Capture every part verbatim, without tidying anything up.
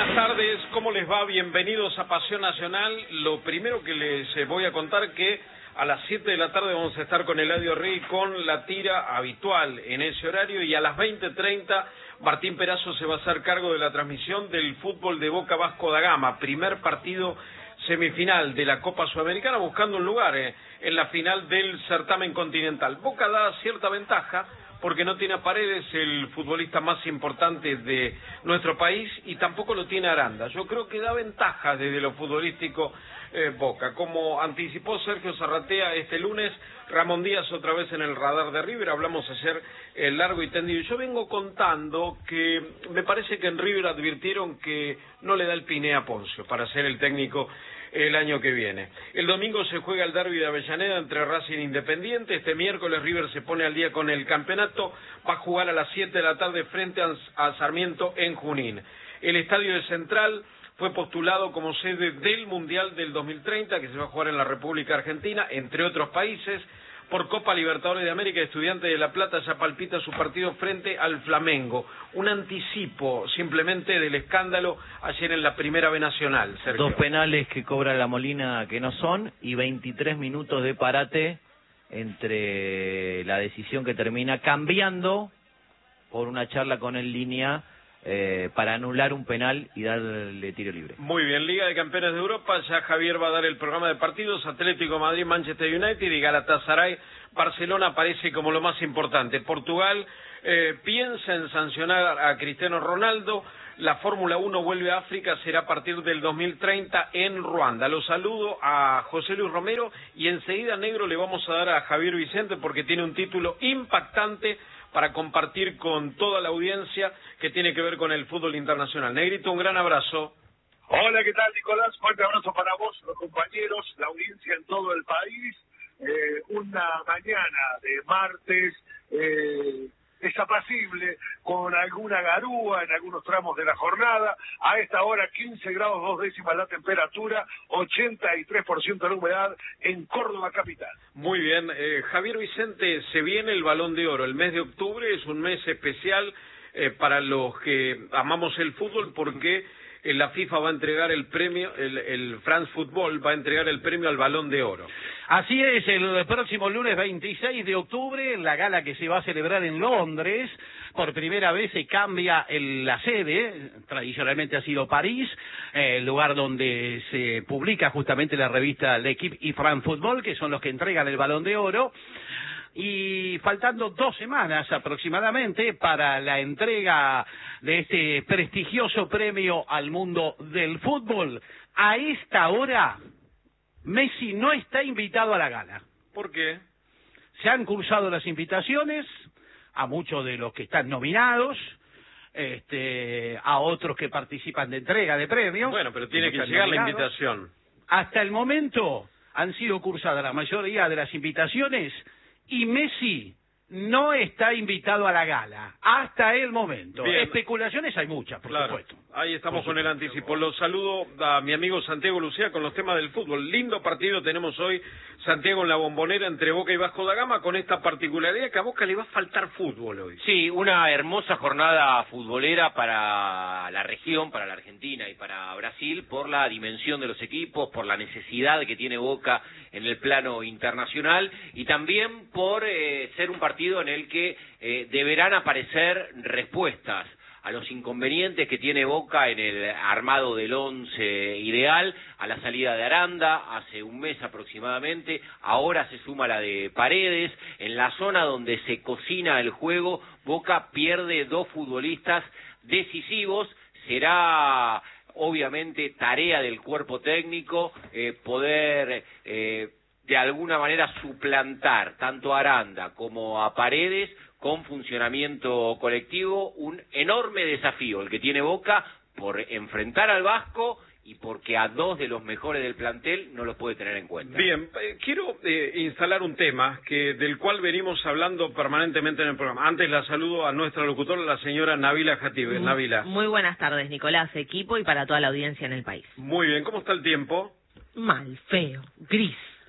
Buenas tardes, ¿cómo les va? Bienvenidos a Pasión Nacional. Lo primero que les voy a contar que a las siete de la tarde vamos a estar con Eladio Rey con la tira habitual en ese horario, y a las veinte treinta Martín Perazo se va a hacer cargo de la transmisión del fútbol de Boca Vasco da Gama, primer partido semifinal de la Copa Sudamericana, buscando un lugar eh, en la final del certamen continental. Boca da cierta ventaja porque no tiene a Paredes, el futbolista más importante de nuestro país, y tampoco lo tiene Aranda. Yo creo que da ventaja desde lo futbolístico eh, Boca. Como anticipó Sergio Zarratea este lunes, Ramón Díaz otra vez en el radar de River, hablamos ayer eh, largo y tendido. Yo vengo contando que me parece que en River advirtieron que no le da el Piné a Poncio para ser el técnico el año que viene. El domingo se juega el derbi de Avellaneda entre Racing e Independiente. Este miércoles River se pone al día con el campeonato. Va a jugar a las siete de la tarde frente a Sarmiento en Junín. El estadio de Central fue postulado como sede del Mundial del dos mil treinta, que se va a jugar en la República Argentina, entre otros países. Por Copa Libertadores de América, Estudiantes de La Plata ya palpita su partido frente al Flamengo. Un anticipo simplemente del escándalo ayer en la Primera B Nacional, Sergio. Dos penales que cobra La Molina que no son, y veintitrés minutos de parate entre la decisión que termina cambiando por una charla con el línea Eh, para anular un penal y darle tiro libre. Muy bien, Liga de Campeones de Europa, ya Javier va a dar el programa de partidos. Atlético de Madrid, Manchester United y Galatasaray, Barcelona aparece como lo más importante. Portugal eh, piensa en sancionar a Cristiano Ronaldo. La Fórmula uno vuelve a África, será a partir del dos mil treinta en Ruanda. Lo saludo a José Luis Romero y enseguida, negro, le vamos a dar a Javier Vicente porque tiene un título impactante para compartir con toda la audiencia que tiene que ver con el fútbol internacional. Negrito, un gran abrazo. Hola, ¿qué tal, Nicolás? Fuerte abrazo para vos, los compañeros, la audiencia en todo el país. Eh, una mañana de martes eh, desapacible, con alguna garúa en algunos tramos de la jornada. A esta hora, quince grados dos décimas la temperatura, ochenta y tres por ciento la humedad en Córdoba capital. Muy bien, eh, Javier Vicente, se viene el Balón de Oro. El mes de octubre es un mes especial eh, para los que amamos el fútbol, porque eh, la FIFA va a entregar el premio, el, el France Football va a entregar el premio al Balón de Oro. Así es, el próximo lunes veintiséis de octubre, la gala que se va a celebrar en Londres. Por primera vez se cambia el, la sede, tradicionalmente ha sido París, eh, el lugar donde se publica justamente la revista L'Equipe y France Football, que son los que entregan el Balón de Oro. Y faltando dos semanas aproximadamente para la entrega de este prestigioso premio al mundo del fútbol, a esta hora Messi no está invitado a la gala. ¿Por qué? Se han cursado las invitaciones a muchos de los que están nominados, este, a otros que participan de entrega de premios. Bueno, pero tiene que están llegar nominados. la invitación. Hasta el momento han sido cursadas la mayoría de las invitaciones y Messi no está invitado a la gala, hasta el momento. Bien. Especulaciones hay muchas, por claro. supuesto. Ahí estamos por con el anticipo. Lo saludo a mi amigo Santiago Lucía con los temas del fútbol. Lindo partido tenemos hoy, Santiago, en la Bombonera entre Boca y Vasco da Gama, con esta particularidad que a Boca le va a faltar fútbol hoy. Sí, una hermosa jornada futbolera para la región, para la Argentina y para Brasil, por la dimensión de los equipos, por la necesidad que tiene Boca en el plano internacional, y también por eh, ser un partido en el que eh, deberán aparecer respuestas a los inconvenientes que tiene Boca en el armado del once ideal, a la salida de Aranda hace un mes aproximadamente, ahora se suma la de Paredes. En la zona donde se cocina el juego, Boca pierde dos futbolistas decisivos. Será obviamente tarea del cuerpo técnico eh, poder eh, de alguna manera suplantar tanto a Aranda como a Paredes con funcionamiento colectivo. Un enorme desafío el que tiene Boca por enfrentar al Vasco y porque a dos de los mejores del plantel no los puede tener en cuenta. Bien, eh, quiero eh, instalar un tema que del cual venimos hablando permanentemente en el programa. Antes la saludo a nuestra locutora, la señora Nabila Jatibes. Muy, Nabila. Muy buenas tardes, Nicolás, equipo y para toda la audiencia en el país. Muy bien, ¿cómo está el tiempo? Mal, feo, gris.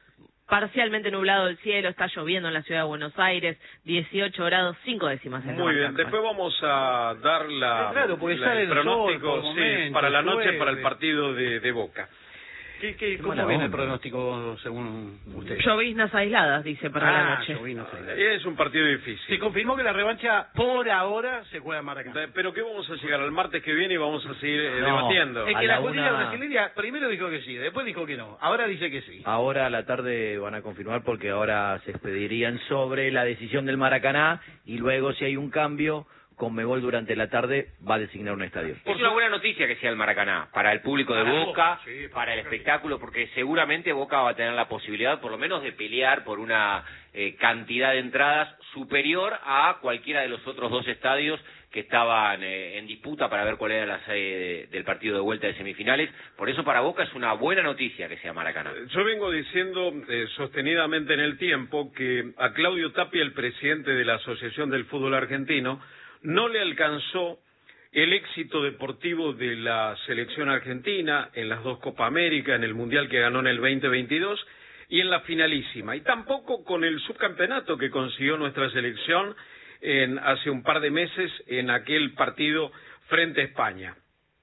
parcialmente nublado el cielo, está lloviendo en la ciudad de Buenos Aires, dieciocho grados, cinco décimas. En Muy bien, después vamos a dar la, Sí, claro, porque la- sale el el sol pronóstico por sí, momentos, para la noche llueve. para el partido de, de Boca. ¿Qué, qué, ¿Cómo mala viene el onda. pronóstico según usted? Lloviznas aisladas, dice, para ah, la noche. lloviznas aisladas. Es un partido Se difícil. confirmó que la revancha por ahora se juega en Maracaná. De- Pero que vamos a llegar al martes que viene y vamos a seguir eh, No. debatiendo. Es A que la la justicia una- brasileña primero dijo que sí, después dijo que no, ahora dice que sí. Ahora a la tarde van a confirmar porque ahora se expedirían sobre la decisión del Maracaná y luego si hay un cambio, Conmebol durante la tarde va a designar un estadio. Es una buena noticia que sea el Maracaná, para el público de Para Boca, Boca, sí, para para el Boca, sí. espectáculo, porque seguramente Boca va a tener la posibilidad, por lo menos, de pelear por una eh, cantidad de entradas superior a cualquiera de los otros dos estadios que estaban eh, en disputa para ver cuál era la sede de- del partido de vuelta de semifinales. Por eso para Boca es una buena noticia que sea Maracaná. Yo vengo diciendo eh, sostenidamente en el tiempo que a Claudio Tapia, el presidente de la Asociación del Fútbol Argentino, no le alcanzó el éxito deportivo de la selección argentina en las dos Copa América, en el Mundial que ganó en el veinte veintidós y en la finalísima, y tampoco con el subcampeonato que consiguió nuestra selección en, hace un par de meses en aquel partido frente a España.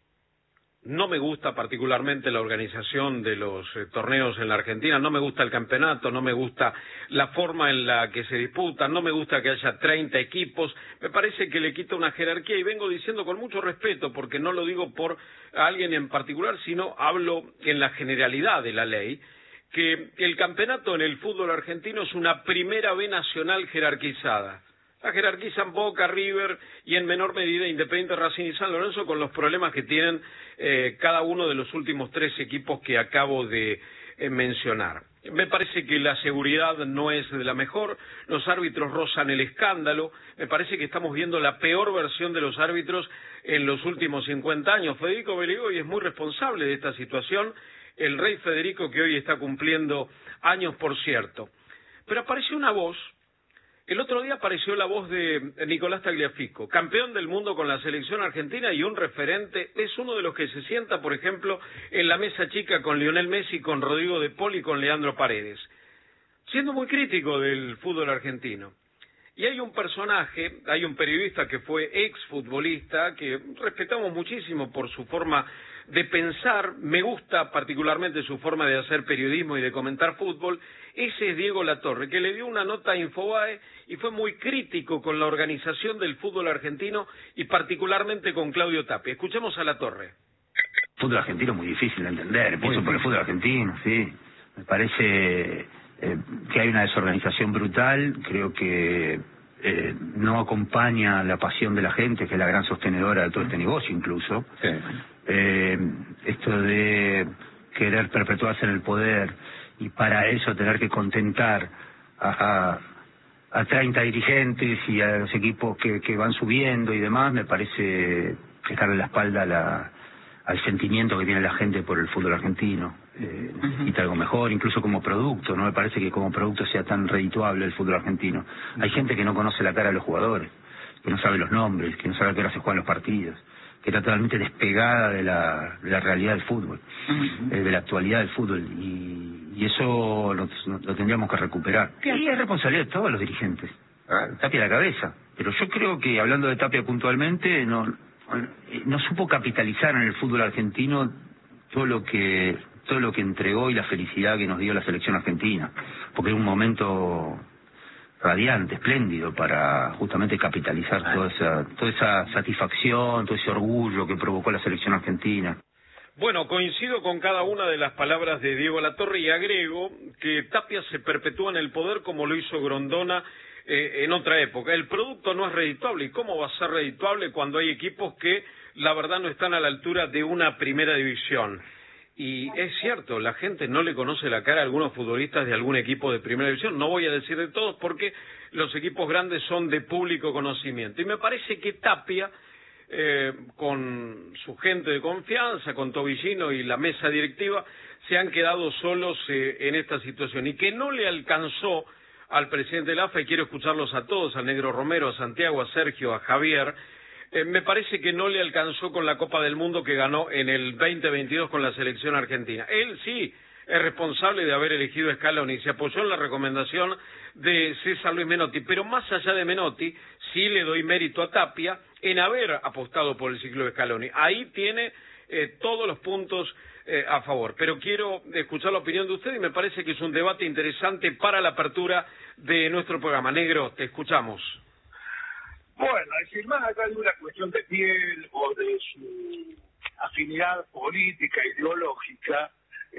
No me gusta particularmente la organización de los eh, torneos en la Argentina, no me gusta el campeonato, no me gusta la forma en la que se disputan, no me gusta que haya treinta equipos, me parece que le quita una jerarquía y vengo diciendo con mucho respeto, porque no lo digo por alguien en particular, sino hablo en la generalidad de la ley, que el campeonato en el fútbol argentino es una primera B nacional jerarquizada. La jerarquizan Boca, River y en menor medida Independiente, Racing y San Lorenzo con los problemas que tienen eh, cada uno de los últimos tres equipos que acabo de eh, mencionar. Me parece que la seguridad no es de la mejor, los árbitros rozan el escándalo, me parece que estamos viendo la peor versión de los árbitros en los últimos cincuenta años. Federico Beligoy es muy responsable de esta situación, el rey Federico que hoy está cumpliendo años, por cierto. Pero apareció una voz. El otro día apareció la voz de Nicolás Tagliafico, campeón del mundo con la selección argentina y un referente, es uno de los que se sienta, por ejemplo, en la mesa chica con Lionel Messi, con Rodrigo de Paul y con Leandro Paredes, siendo muy crítico del fútbol argentino. Y hay un personaje, hay un periodista que fue exfutbolista, que respetamos muchísimo por su forma de pensar, me gusta particularmente su forma de hacer periodismo y de comentar fútbol, ese es Diego Latorre, que le dio una nota a Infobae y fue muy crítico con la organización del fútbol argentino y particularmente con Claudio Tapia. Escuchemos a Latorre. El fútbol argentino es muy difícil de entender, empiezo por el fútbol argentino, sí. Me parece eh, que hay una desorganización brutal, creo que eh, no acompaña la pasión de la gente, que es la gran sostenedora de todo este negocio incluso. Sí. Eh, esto de querer perpetuarse en el poder y para eso tener que contentar a, a, a treinta dirigentes y a los equipos que, que van subiendo y demás, me parece que darle la espalda a la, al sentimiento que tiene la gente por el fútbol argentino. Eh, necesita algo mejor, incluso como producto, no me parece que como producto sea tan redituable el fútbol argentino. Hay gente que no conoce la cara de los jugadores, que no sabe los nombres, que no sabe a qué hora se juegan los partidos, que está totalmente despegada de la, de la realidad del fútbol, uh-huh. eh, de la actualidad del fútbol, y, y eso lo, lo tendríamos que recuperar. Y ahí es responsabilidad de todos los dirigentes, ¿eh? Tapia la cabeza, pero yo creo que, hablando de Tapia puntualmente, no, no supo capitalizar en el fútbol argentino todo lo que todo lo que entregó y la felicidad que nos dio la selección argentina, porque era un momento radiante, espléndido, para justamente capitalizar toda esa, toda esa satisfacción, todo ese orgullo que provocó la selección argentina. Bueno, coincido con cada una de las palabras de Diego Latorre y agrego que Tapia se perpetúa en el poder como lo hizo Grondona eh, en otra época. El producto no es redituable. ¿Y cómo va a ser redituable cuando hay equipos que la verdad no están a la altura de una primera división? Y es cierto, la gente no le conoce la cara a algunos futbolistas de algún equipo de primera división. No voy a decir de todos porque los equipos grandes son de público conocimiento. Y me parece que Tapia, eh, con su gente de confianza, con Tobillino y la mesa directiva, se han quedado solos eh, en esta situación. Y que no le alcanzó al presidente de la A F A, y quiero escucharlos a todos, al Negro Romero, a Santiago, a Sergio, a Javier. Eh, me parece que no le alcanzó con la Copa del Mundo que ganó en el veinte veintidós con la selección argentina. Él sí es responsable de haber elegido a Scaloni, se apoyó en la recomendación de César Luis Menotti, pero más allá de Menotti, sí le doy mérito a Tapia en haber apostado por el ciclo de Scaloni. Ahí tiene eh, todos los puntos eh, a favor, pero quiero escuchar la opinión de usted y me parece que es un debate interesante para la apertura de nuestro programa. Negro, te escuchamos. Bueno, es decir, más acá de una cuestión de piel o de su afinidad política, ideológica,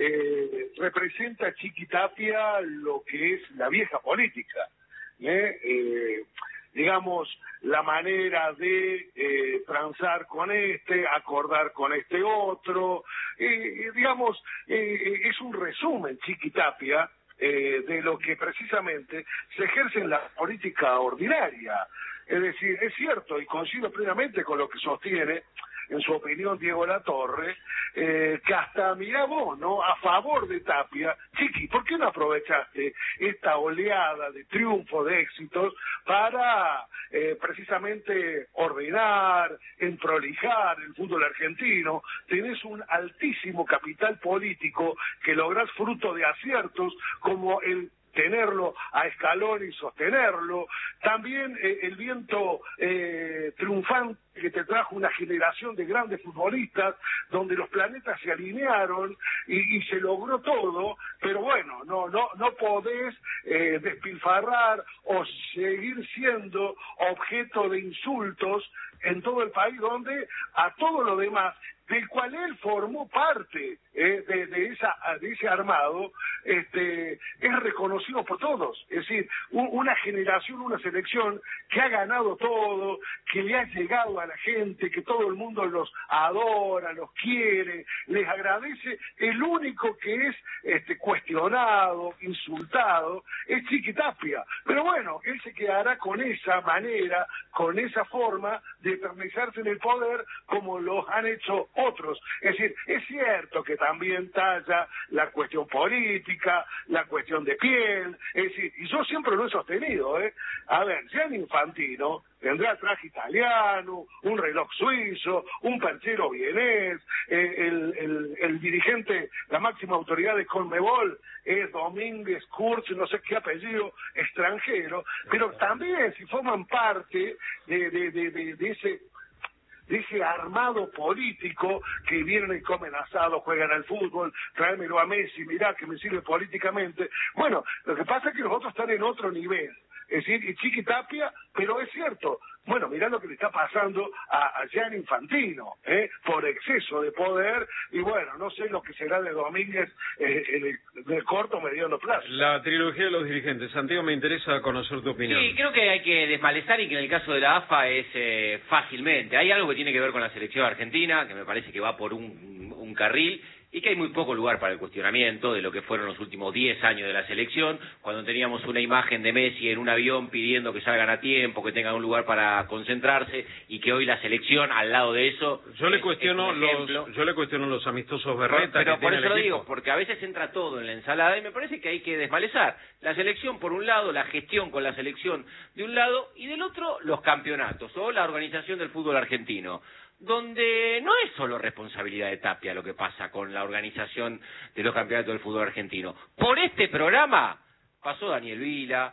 eh, representa Chiqui Tapia lo que es la vieja política, ¿eh? Eh, digamos, la manera de eh, transar con este, acordar con este otro, eh, digamos, eh, es un resumen, Chiqui Tapia, eh, de lo que precisamente se ejerce en la política ordinaria. Es decir, es cierto, y coincido plenamente con lo que sostiene, en su opinión, Diego Latorre, eh, que hasta, mirá vos, ¿no?, a favor de Tapia. Chiqui, ¿por qué no aprovechaste esta oleada de triunfo, de éxitos, para eh, precisamente ordenar, entrolijar el fútbol argentino? Tenés un altísimo capital político que lográs fruto de aciertos como el tenerlo a Scaloni y sostenerlo, también eh, el viento eh, triunfante que te trajo una generación de grandes futbolistas donde los planetas se alinearon y, y se logró todo, pero bueno, no no no podés eh, despilfarrar o seguir siendo objeto de insultos en todo el país, donde a todo lo demás del cual él formó parte eh, de, de esa de ese armado, este es reconocido por todos. Es decir, un, una generación, una selección que ha ganado todo, que le ha llegado a la gente, que todo el mundo los adora, los quiere, les agradece. El único que es este cuestionado, insultado, es Chiqui Tapia. Pero bueno, él se quedará con esa manera, con esa forma de eternizarse en el poder, como lo han hecho otros. Es decir, es cierto que también talla la cuestión política, la cuestión de piel, es decir, y yo siempre lo he sostenido, ¿eh? A ver, Gianni Infantino tendrá traje italiano, un reloj suizo, un perchero vienés, eh, el, el, el dirigente, la máxima autoridad de Conmebol es Domínguez, Kurz, no sé qué apellido extranjero, pero también si forman parte de, de, de, de, de ese de ese armado político que vienen y comen asado, juegan al fútbol, tráemelo a Messi, mirá que me sirve políticamente. Bueno, lo que pasa es que los otros están en otro nivel. Es decir, y Chiqui Tapia, pero es cierto, bueno, mirá lo que le está pasando a, a Gianni Infantino, ¿eh? Por exceso de poder, y bueno, no sé lo que será de Domínguez eh, en, el, en el corto o mediano plazo. La trilogía de los dirigentes. Santiago, me interesa conocer tu opinión. Sí, creo que hay que desmalezar y que en el caso de la A F A es eh, fácilmente. Hay algo que tiene que ver con la selección argentina, que me parece que va por un, un carril, y que hay muy poco lugar para el cuestionamiento de lo que fueron los últimos diez años de la selección, cuando teníamos una imagen de Messi en un avión pidiendo que salgan a tiempo, que tengan un lugar para concentrarse, y que hoy la selección, al lado de eso... Yo le cuestiono los yo le cuestiono los amistosos berretas. Pero que por tiene eso lo el digo, equipo. porque a veces entra todo en la ensalada, y me parece que hay que desmalezar. La selección por un lado, la gestión con la selección de un lado, y del otro los campeonatos, o la organización del fútbol argentino, donde no es solo responsabilidad de Tapia lo que pasa con la organización de los campeonatos del fútbol argentino. Por este programa pasó Daniel Vila,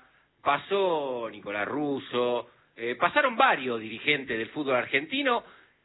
pasó Nicolás Russo, eh, pasaron varios dirigentes del fútbol argentino,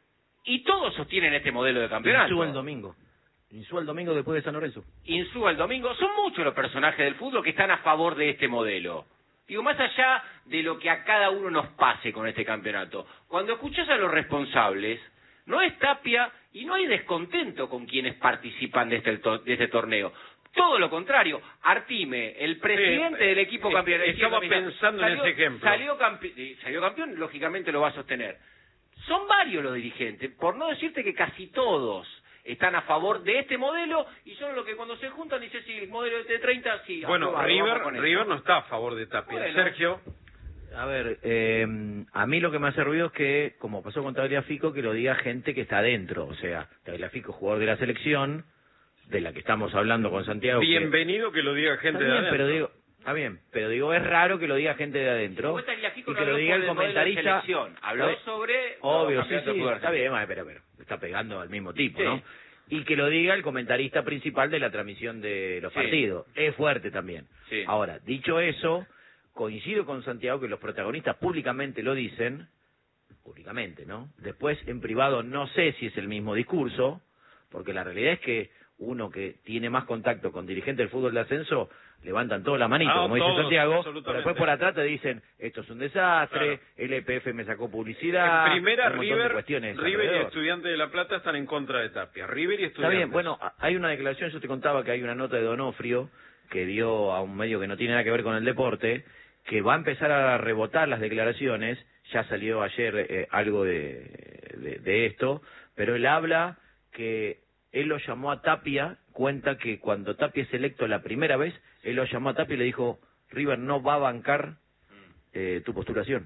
y todos sostienen este modelo de campeonato. Insúa el domingo. Insúa el domingo después de San Lorenzo. Insúa el domingo. Son muchos los personajes del fútbol que están a favor de este modelo. Digo, más allá de lo que a cada uno nos pase con este campeonato, cuando escuchás a los responsables, no es Tapia y no hay descontento con quienes participan de este, de este torneo. Todo lo contrario, Artime, el presidente sí, del equipo eh, campeón... Estaba pensando salió, en ese ejemplo. Salió, campe, salió campeón, lógicamente lo va a sostener. Son varios los dirigentes, por no decirte que casi todos están a favor de este modelo, y son los que cuando se juntan dicen, sí, el modelo de T treinta, sí. Bueno, aprobado, River River no está a favor de Tapia. Bueno. Sergio... A ver, eh, a mí lo que me hace ruido es que, como pasó con Tagliafico, que lo diga gente que está adentro. O sea, Tagliafico, jugador de la selección, de la que estamos hablando con Santiago. Bienvenido que, que lo diga gente está bien, de adentro. Pero digo, está bien, pero digo, es raro que lo diga gente de adentro. Y que lo diga el comentarista. Habló sobre... Obvio, sí, sí, sí, está bien, pero, pero está pegando al mismo tipo, sí. ¿no? y que lo diga el comentarista principal de la transmisión de los Sí. partidos. Es fuerte también. Sí. Ahora, dicho eso, coincido con Santiago que los protagonistas públicamente lo dicen, públicamente, ¿no? Después, en privado, no sé si es el mismo discurso, porque la realidad es que uno que tiene más contacto con dirigentes del fútbol de ascenso, levantan toda la manito, Ah, como dice todos, Santiago, absolutamente. pero después por atrás te dicen, esto es un desastre, Claro. el E P F me sacó publicidad, En primera, un montón de River, cuestiones River y alrededor. Estudiantes de La Plata están en contra de Tapia. River y Está Estudiantes. bien, bueno, a- hay una declaración, yo te contaba que hay una nota de Donofrio que dio a un medio que no tiene nada que ver con el deporte, que va a empezar a rebotar las declaraciones, ya salió ayer eh, algo de, de, de esto, pero él habla que él lo llamó a Tapia, cuenta que cuando Tapia es electo la primera vez, él lo llamó a Tapia y le dijo, River no va a bancar eh, tu postulación.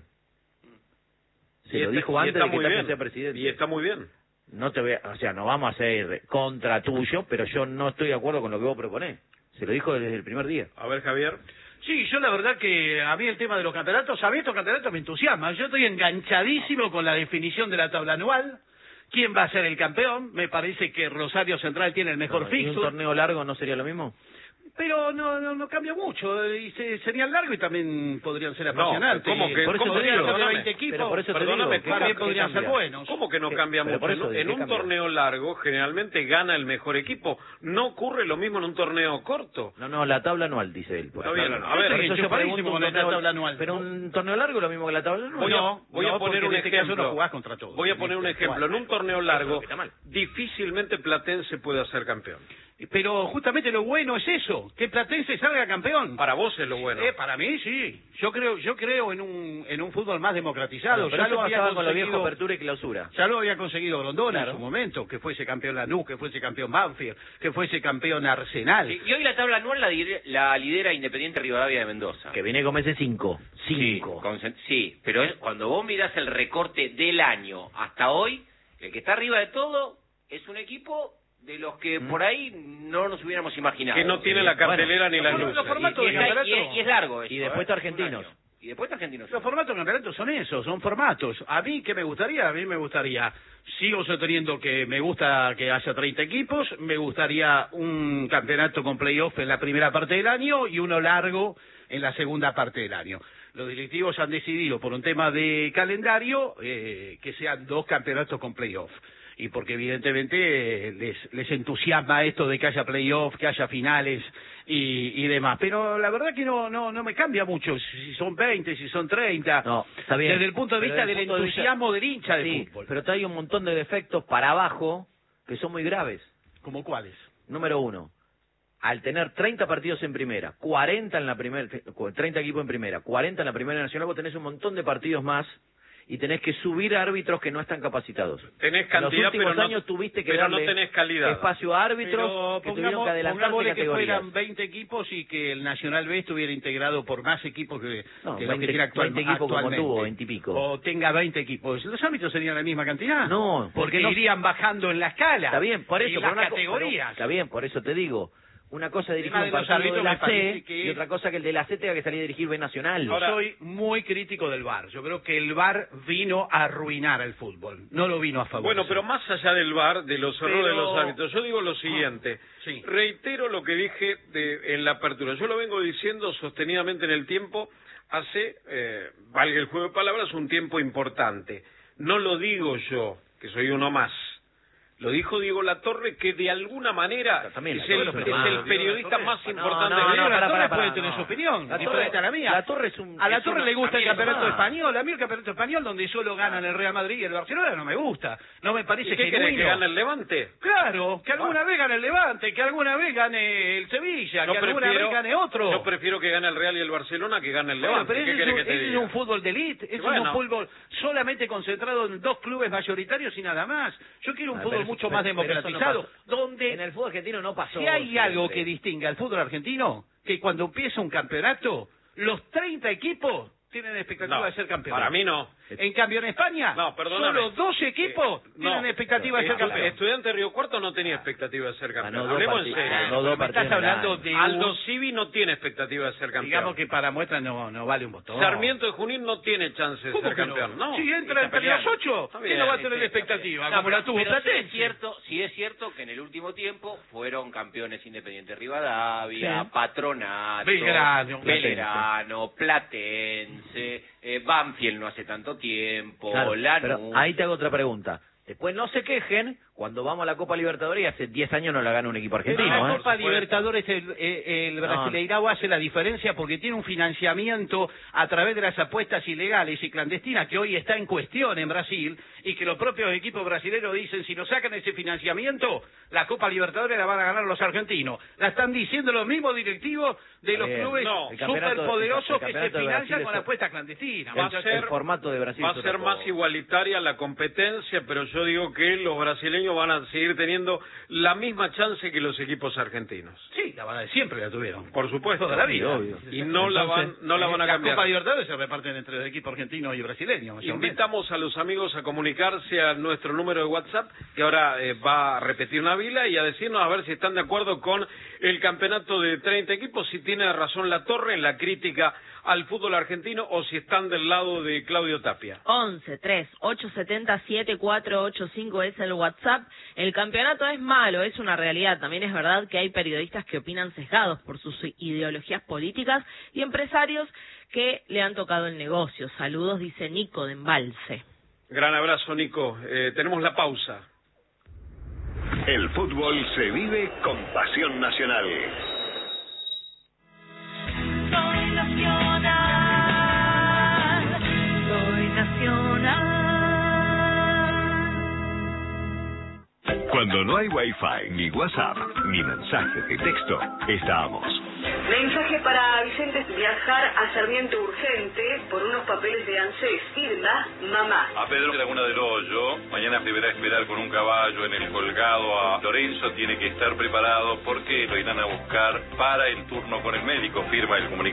Se Y lo está- dijo y antes está de que muy Tapia bien. sea presidente. Y está muy bien. No te voy a- o sea, no vamos a ser contra tuyo, pero yo no estoy de acuerdo con lo que vos proponés. Se lo dijo desde el primer día. A ver, Javier. Sí, yo la verdad que a mí el tema de los campeonatos, a mí estos campeonatos me entusiasman. Yo estoy enganchadísimo con la definición de la tabla anual. ¿Quién va a ser el campeón? Me parece que Rosario Central tiene el mejor No, ¿y un fixture. torneo largo no sería lo mismo? Pero no, no, no cambia mucho, y se, serían largos y también podrían ser No, apasionantes. ¿cómo que- Por eso cómo te que- digo, Podrían ser de perdóname, veinte equipos, pero por eso te Perdóname, digo, ¿qué también ¿qué podrían ser cambia? buenos. ¿Cómo que no ¿Qué- cambia pero mucho? por eso, En ¿qué un cambia? torneo largo generalmente gana el mejor equipo. No ocurre lo mismo en un torneo corto. No, no, la tabla anual, dice él. por Está ejemplo. bien, a Por ver, eso yo enchufadísimo pregunto un con la torneo- tabla anual. Pero un torneo largo es lo mismo que la tabla anual. Voy a, No, voy a no, poner porque un en este caso ejemplo. no jugás contra todos. Voy a poner un Este, ejemplo. En un torneo largo, Está mal. difícilmente Platense puede ser campeón. Pero justamente lo bueno es eso, que Platense salga campeón. Para vos es lo bueno. Eh, para mí sí. Yo creo, yo creo en un en un fútbol más democratizado. Bueno, pero ya eso lo había pasaba con los viejos conseguido, apertura y clausura. ya lo había conseguido Grondona Claro. en su momento, que fuese campeón Lanús, que fuese campeón Banfield, que fuese campeón Arsenal. Sí, y hoy la tabla anual la, dire- la lidera Independiente Rivadavia de Mendoza. Que viene con ese cinco. Sí, Cinco. con sen- sí, pero es- cuando vos mirás el recorte del año hasta hoy, el que está arriba de todo es un equipo de los que por ahí no nos hubiéramos imaginado. Que no tiene la cartelera ni Los las for- luces. los formatos y, de y está- campeonato. y es, y es largo eso, Y después ¿eh? está Argentinos. Un año. Y después está Argentinos. Los formatos de campeonato son esos, son formatos. A mí, ¿qué me gustaría? A mí me gustaría, sigo sosteniendo que me gusta que haya treinta equipos, me gustaría un campeonato con playoff en la primera parte del año y uno largo en la segunda parte del año. Los directivos han decidido, por un tema de calendario, eh, que sean dos campeonatos con playoff. Y porque evidentemente eh, les, les entusiasma esto de que haya playoff, que haya finales y, y demás. Pero la verdad que no no no me cambia mucho si son veinte, si son treinta. No, está bien. Desde el punto de Pero vista desde del el punto de vista- entusiasmo del hincha de Sí, fútbol. pero trae un montón de defectos para abajo que son muy graves. ¿Como cuáles? Número uno, al tener treinta partidos en primera, cuarenta en la primera, treinta equipos en primera, cuarenta en la primera nacional, vos tenés un montón de partidos más y tenés que subir árbitros que no están capacitados. Tenés En cantidad, los últimos pero no- años tuviste que pero no darle tenés calidad. espacio a árbitros Pero que tuvieron pongamos, que adelantarse pongámosle que categorías. fueran veinte equipos y que el Nacional B estuviera integrado por más equipos que, No, que los veinte que tiene actual- veinte equipos como actualmente. tuvo, veinte y pico. O tenga veinte equipos. ¿Los árbitros serían la misma cantidad? No, porque porque no- irían bajando en la escala. Está bien, por eso, y pero las una co- categorías. pero- está bien, por eso te digo. Una cosa es dirigir tema un de los partido de árbitros la me parece C que- y otra cosa que el de la C tenga que salir a dirigir B Nacional. Yo soy muy crítico del V A R. Yo creo que el V A R vino a arruinar el fútbol. No lo vino a favorecer. Bueno, pero más allá del V A R, de los errores Pero- de los árbitros, yo digo lo siguiente. sí. Reitero lo que dije de- en la apertura. Yo lo vengo diciendo sostenidamente en el tiempo, hace, eh, valga el juego de palabras, un tiempo importante. No lo digo yo, que soy uno más. Lo dijo Diego Latorre, que de alguna manera También es Latorre el, lo es firmaba. el periodista más No, importante no, del no, mundo. para, para, Torre para, puede tener no. su opinión, La diferente Torre, a la mía. La Torre es un... A la es Torre una- le gusta a el mí es campeonato más. español. A mí el campeonato español donde solo ganan el Real Madrid y el Barcelona no me gusta. No me parece ¿Y qué genuino. querés, que gane el Levante? Claro, que alguna vez gane el Levante, que alguna vez gane el Sevilla, Yo que alguna prefiero- vez gane otro. Yo prefiero que gane el Real y el Barcelona que gane el Bueno, Levante. pero ¿Qué ese, es querés un, que te ese es diga? un fútbol de elite, ese Bueno. es un fútbol solamente concentrado en dos clubes mayoritarios y nada más. Yo quiero un Ah, fútbol pero- mucho pero- más pero eso no democratizado, pasó. donde En el fútbol argentino no pasó. si hay algo siempre. que distinga al fútbol argentino, que cuando empieza un campeonato, los treinta equipos tienen expectativa No, de ser campeones. para mí no. En cambio, en España, No, perdóname. solo dos equipos Eh, tienen no. expectativa de ser Estu- campeón. Estudiante de Río Cuarto no tenía expectativa de ser campeón. Ganó dos Hablemos en partidos, serio. ganó dos Me estás partidos en el hablando año. de Aldo un- Civi no tiene expectativa de ser campeón. digamos que para muestra no, no vale un botón. Sarmiento de Junín no tiene chance de ¿Cómo ser que campeón. no? No. Si entra está entre peleando. los ocho, Está ¿quién bien, no va a sí, tener sí, expectativa? No, Como pero, la tuvo pero sí es Platense. cierto, sí es cierto que en el último tiempo fueron campeones Independiente Rivadavia, Sí. Patronato, Belgrano. Belgrano, Platense, eh, Banfield no hace tanto tiempo, Claro, Lanús. pero ahí te hago otra pregunta. Después no se quejen cuando vamos a la Copa Libertadores y hace diez años no la gana un equipo En argentino. la ¿eh? Copa Por supuesto. Libertadores el, el, el No. Brasileirao hace la diferencia porque tiene un financiamiento a través de las apuestas ilegales y clandestinas que hoy está en cuestión en Brasil y que los propios equipos brasileños dicen si no sacan ese financiamiento la Copa Libertadores la van a ganar los argentinos. La están diciendo los mismos directivos de los Bien. clubes No, el campeonato- superpoderosos el que se campeonato de financian Brasil con es- apuestas clandestinas. Va a El, ser- el formato de Brasil Va a es ser otra más cosa. igualitaria la competencia, pero yo digo que los brasileños van a seguir teniendo la misma chance que los equipos argentinos. Sí, la van a siempre la tuvieron. Por supuesto. Toda la vida. obvio. Y no la van, no la van a Las cambiar. Copa Libertadores se reparten entre los equipos argentinos y brasileños. mayormente. Invitamos a los amigos a comunicarse a nuestro número de WhatsApp, que ahora eh, va a repetir Navila, y a decirnos a ver si están de acuerdo con el campeonato de treinta equipos, si tiene razón La Torre en la crítica al fútbol argentino o si están del lado de Claudio Tapia. once, tres, ocho setenta, siete cuatro ocho cinco es el WhatsApp. El campeonato es malo, es una realidad. También es verdad que hay periodistas que opinan sesgados por sus ideologías políticas y empresarios que le han tocado el negocio. Saludos, dice Nico de Embalse. Gran abrazo, Nico. Eh, tenemos la pausa. El fútbol se vive con pasión nacional. Soy nacional, soy nacional. Cuando no hay wifi, ni WhatsApp, ni mensajes de texto, estamos. Mensaje para Vicente: viajar a Sarmiento urgente por unos papeles de ANSES. Firma mamá. A Pedro Laguna del Hoyo, mañana deberá esperar con un caballo en el colgado a Lorenzo, tiene que estar preparado porque lo irán a buscar para el turno con el médico, firma el comunicado.